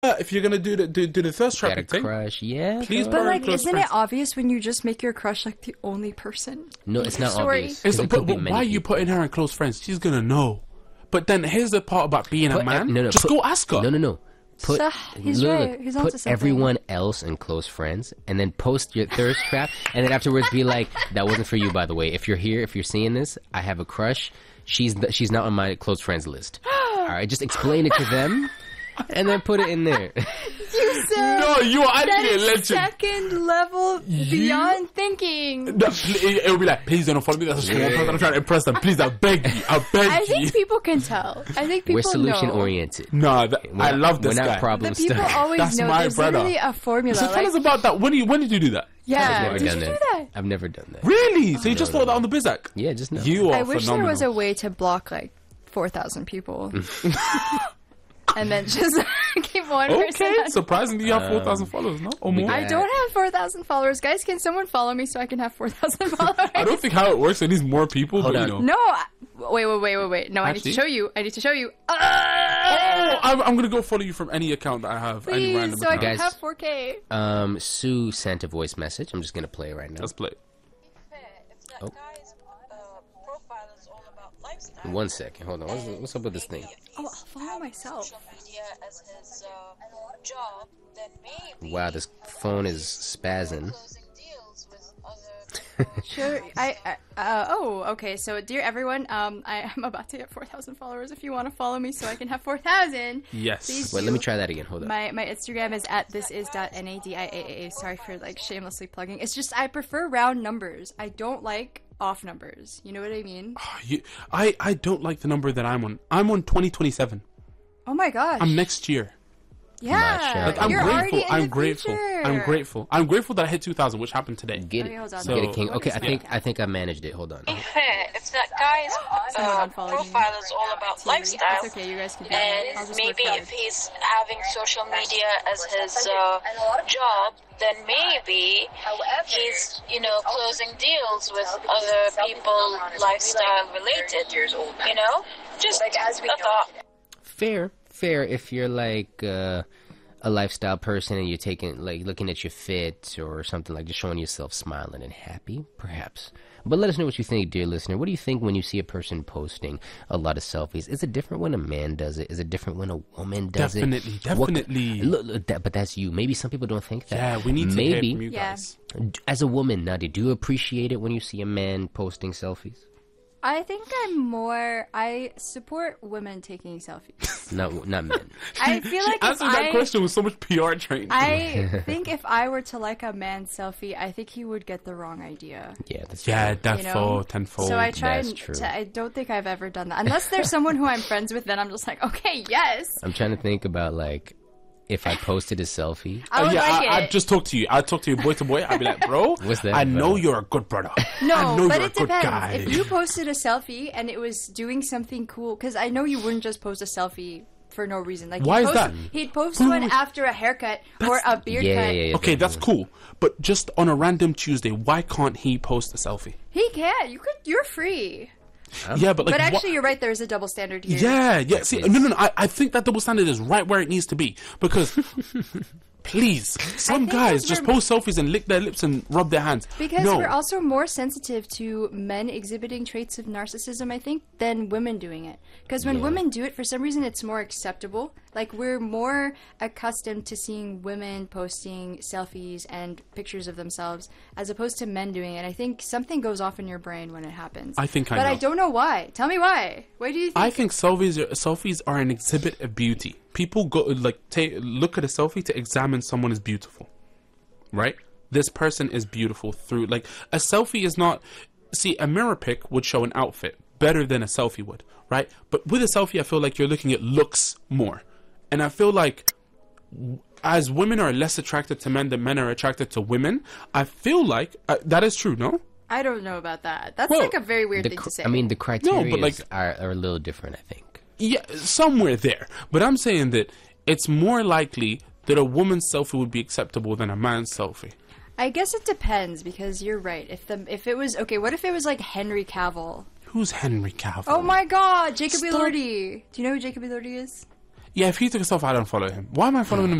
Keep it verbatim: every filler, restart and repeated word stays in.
if you're gonna do the do, do the thirst Got a trapping thing, crush, yeah. please bro. But borrow like, close isn't friends. it obvious when you just make your crush like the only person? No, in it's your not story? obvious. 'cause It's, it but, could be but many why are you people. putting her in close friends? She's gonna know. But then here's the part about being a Put- man. no, no, Just put- go ask her. No, no, no. Put, So, he's look, right. He's onto put something. everyone else in close friends, and then post your thirst trap, and then afterwards be like, "That wasn't for you, by the way. If you're here, if you're seeing this, I have a crush. She's she's not on my close friends list. All right, just explain it to them, and then put it in there." You said No, you are that actually a is legend. second level beyond thinking. No, pl- it, it'll be like, please don't follow me. That's a small person. I'm trying to impress them. Please, I beg you. I beg I you. think people can tell. I think people We're solution know. oriented. No, that, We're I not- love this We're not guy. problem The people starters. always That's know. my There's brother. literally a formula. So tell like, us about that. When, do you, when did you do that? yeah, I've never did done you that. do that? I've never done that. Really? So you just no, thought no. that on the Bizak? Yeah, just no. You are I wish phenomenal. there was a way to block like four thousand people. And then just keep one person. Okay, on- surprisingly, you have four thousand followers, no? Or more? got- I don't have four thousand followers. Guys, can someone follow me so I can have four thousand followers? I don't think how it works. It needs more people, Hold but on. you know. No, I- wait, wait, wait, wait, wait. No, I need Actually- to show you. I need to show you. Oh, Ah! I'm, I'm gonna go follow you from any account that I have. any Please, random so I account. can Guys- have four K. Um, Sue sent a voice message. I'm just gonna play it right now. Let's play. If that Oh. guy's uh, profile is all about lifestyle, One second, hold on. What's, what's up with this thing? Oh, I'll follow myself. social media as his uh, job, then maybe Wow, this phone is spazzing. closing deals with other Sure. I, I uh, oh, okay. So, dear everyone, um, I am about to get four thousand followers. If you want to follow me, so I can have four thousand. Yes. Please Wait, do. let me try that again. Hold on. My my Instagram is at this is dot n a d i a a a. Sorry for like shamelessly plugging. It's just I prefer round numbers. I don't like off numbers. You know what I mean? You, I, I don't like the number that I'm on. I'm on twenty twenty-seven. Oh my gosh. I'm next year. yeah. Like, I'm You're grateful. already in I'm the grateful. future. I'm grateful. I'm grateful that I hit two thousand, which happened today. Get Okay, it. hold on. So- Get it, King. What Okay, is I my think account? I think I managed it. Hold on. fair. If that guy's Someone uh, unfollowed me. profile is all about lifestyle, It's okay. You guys can be on it. I'll and just maybe work if hard. he's having social media as his uh, job, then maybe he's, you know, closing deals with other people lifestyle related, you know? Just a thought. Fair, fair. If you're like uh, a lifestyle person and you're taking like looking at your fit or something, like just showing yourself smiling and happy, perhaps. But let us know what you think, dear listener. What do you think when you see a person posting a lot of selfies? Is it different when a man does it? Is it different when a woman does Definitely, it? What- definitely. look, look, that, but that's you. Maybe some people don't think that. Yeah, we need to Maybe hear from you Yeah. guys. as a woman, Nadia, do you appreciate it when you see a man posting selfies? I think I'm more. I support women taking selfies. Not not men. I feel like if Answer that I, question with so much P R training. I think if I were to like a man's selfie, I think he would get the wrong idea. Yeah, that's yeah, true. that You know? fold, tenfold. So I try that's and true. to, I don't think I've ever done that. Unless there's someone who I'm friends with, then I'm just like, okay, yes. I'm trying to think about like if I posted a selfie. I Oh, would yeah, like I, it. I'd just talk to you. I'd talk to you boy to boy. I'd be like, bro, What's that I know about? you're a good brother. No, I know but you're it a good depends. guy. If you posted a selfie and it was doing something cool, because I know you wouldn't just post a selfie for no reason. Like Why he'd is post, that? He'd post Who one would- after a haircut or a beard Yeah, cut. yeah, yeah. Okay, that's cool. But just on a random Tuesday, why can't he post a selfie? He can. You could. You're free. Yeah, but like, But wha- actually, you're right. There's a double standard here. yeah, yeah. See, Yes. no, no, no. I, I think that double standard is right where it needs to be because, please, some think guys because just we're- post selfies and lick their lips and rub their hands. Because no. we're also more sensitive to men exhibiting traits of narcissism, I think, than women doing it. Because when Yeah. women do it, for some reason, it's more acceptable. Like, we're more accustomed to seeing women posting selfies and pictures of themselves as opposed to men doing it. I think something goes off in your brain when it happens. I think I But I know. don't know why. Tell me why. Why do you think? I think selfies are, selfies are an exhibit of beauty. People go like take look at a selfie to examine someone as beautiful, right? This person is beautiful through like a selfie is not. See, a mirror pic would show an outfit better than a selfie would, right? But with a selfie, I feel like you're looking at looks more, and I feel like w- as women are less attracted to men than men are attracted to women, I feel like uh, that is true. No. I don't know about that. That's Well, like a very weird The thing cr- to say. I mean, the criteria like- are, are a little different, I think. Yeah, somewhere there. But I'm saying that it's more likely that a woman's selfie would be acceptable than a man's selfie. I guess it depends because you're right. If the if it was okay, what if it was like Henry Cavill? Who's Henry Cavill? Oh my God, Jacob Stop. Elordi. Do you know who Jacob Elordi is? Yeah, if he took a selfie, I don't follow him. Why am I following him